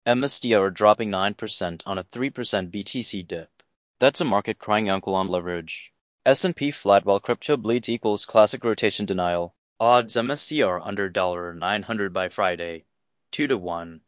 MSTR dropping 9% on a 3% BTC dip. That's a market crying uncle on leverage. S&P flat while crypto bleeds equals classic rotation denial. Odds MSTR under $900 by Friday, 2 to 1.